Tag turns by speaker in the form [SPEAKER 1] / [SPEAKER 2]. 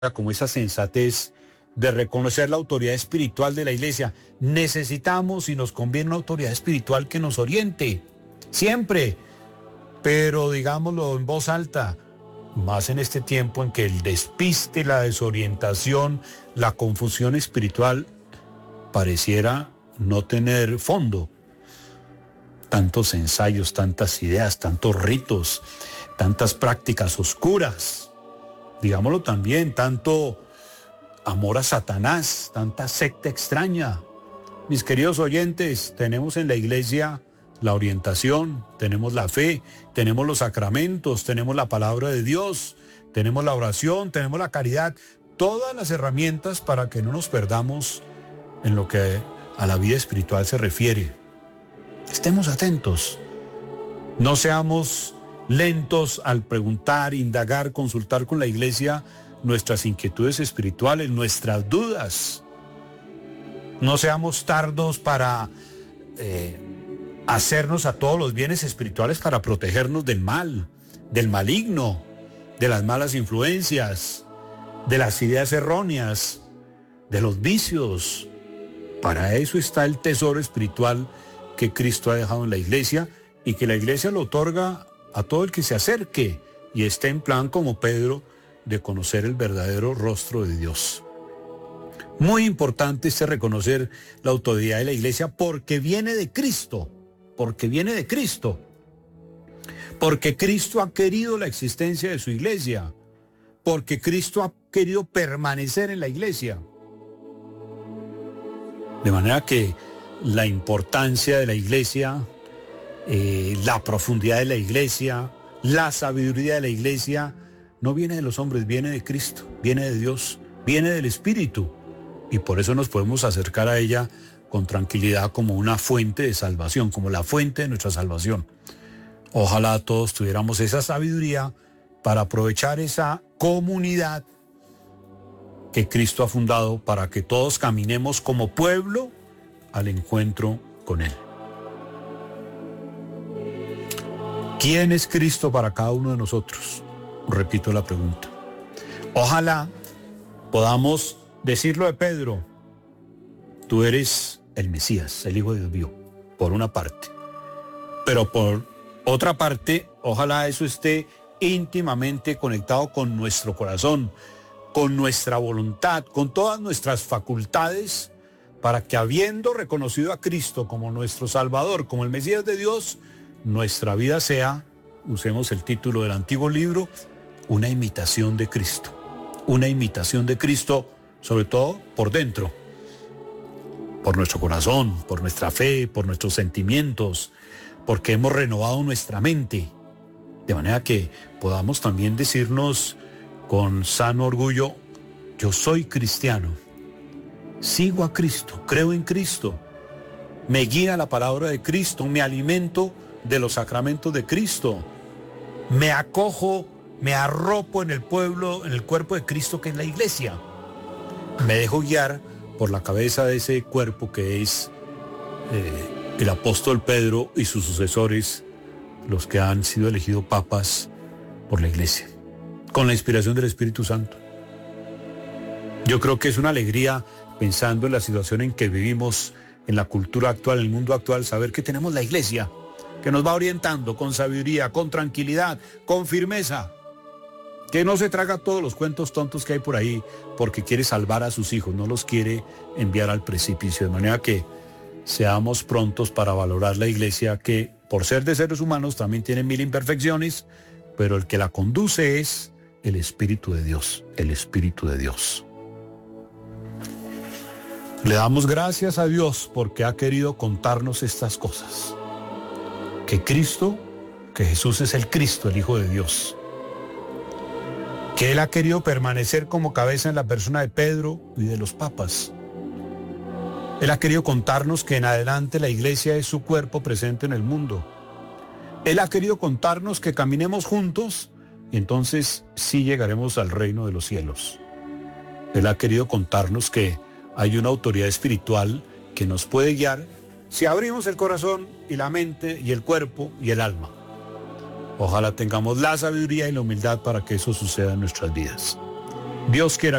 [SPEAKER 1] como esa sensatez de reconocer la autoridad espiritual de la iglesia. Necesitamos y nos conviene una autoridad espiritual que nos oriente, siempre, pero digámoslo en voz alta, más en este tiempo en que el despiste, la desorientación, la confusión espiritual pareciera no tener fondo. Tantos ensayos, tantas ideas, tantos ritos, tantas prácticas oscuras. Digámoslo también, tanto amor a Satanás, tanta secta extraña. Mis queridos oyentes, tenemos en la iglesia la orientación, tenemos la fe, tenemos los sacramentos, tenemos la palabra de Dios, tenemos la oración, tenemos la caridad, todas las herramientas para que no nos perdamos en lo que a la vida espiritual se refiere. Estemos atentos, no seamos lentos al preguntar, indagar, consultar con la iglesia nuestras inquietudes espirituales, nuestras dudas. No seamos tardos para hacernos a todos los bienes espirituales para protegernos del mal, del maligno, de las malas influencias, de las ideas erróneas, de los vicios. Para eso está el tesoro espiritual que Cristo ha dejado en la iglesia y que la iglesia lo otorga a todo el que se acerque y esté en plan como Pedro de conocer el verdadero rostro de Dios. Muy importante es reconocer la autoridad de la iglesia porque viene de Cristo, porque viene de Cristo, porque Cristo ha querido la existencia de su iglesia, porque Cristo ha querido permanecer en la iglesia. De manera que la importancia de la iglesia, la profundidad de la iglesia, la sabiduría de la iglesia, no viene de los hombres, viene de Cristo, viene de Dios, viene del Espíritu. Y por eso nos podemos acercar a ella con tranquilidad como una fuente de salvación, como la fuente de nuestra salvación. Ojalá todos tuviéramos esa sabiduría para aprovechar esa comunidad que Cristo ha fundado para que todos caminemos como pueblo al encuentro con Él. ¿Quién es Cristo para cada uno de nosotros? Repito la pregunta. Ojalá podamos decirlo de Pedro: tú eres el Mesías, el Hijo de Dios vivo, por una parte. Pero por otra parte, ojalá eso esté íntimamente conectado con nuestro corazón, con nuestra voluntad, con todas nuestras facultades, para que habiendo reconocido a Cristo como nuestro Salvador, como el Mesías de Dios, nuestra vida sea, usemos el título del antiguo libro, una imitación de Cristo. Una imitación de Cristo, sobre todo por dentro, por nuestro corazón, por nuestra fe, por nuestros sentimientos, porque hemos renovado nuestra mente, de manera que podamos también decirnos con sano orgullo: yo soy cristiano, sigo a Cristo, creo en Cristo, me guía la palabra de Cristo, me alimento de los sacramentos de Cristo, me acojo, me arropo en el pueblo, en el cuerpo de Cristo que es la iglesia. Me dejo guiar por la cabeza de ese cuerpo que es el apóstol Pedro y sus sucesores, los que han sido elegidos papas por la iglesia, con la inspiración del Espíritu Santo. Yo creo que es una alegría, pensando en la situación en que vivimos, en la cultura actual, en el mundo actual, saber que tenemos la iglesia que nos va orientando con sabiduría, con tranquilidad, con firmeza, que no se traga todos los cuentos tontos que hay por ahí porque quiere salvar a sus hijos, no los quiere enviar al precipicio. De manera que seamos prontos para valorar la iglesia, que por ser de seres humanos también tiene mil imperfecciones, pero el que la conduce es el Espíritu de Dios, el Espíritu de Dios. Le damos gracias a Dios porque ha querido contarnos estas cosas. Que Cristo, que Jesús es el Cristo, el Hijo de Dios. Que Él ha querido permanecer como cabeza en la persona de Pedro y de los papas. Él ha querido contarnos que en adelante la iglesia es su cuerpo presente en el mundo. Él ha querido contarnos que caminemos juntos y entonces sí llegaremos al reino de los cielos. Él ha querido contarnos que hay una autoridad espiritual que nos puede guiar si abrimos el corazón y la mente y el cuerpo y el alma. Ojalá tengamos la sabiduría y la humildad para que eso suceda en nuestras vidas. Dios quiera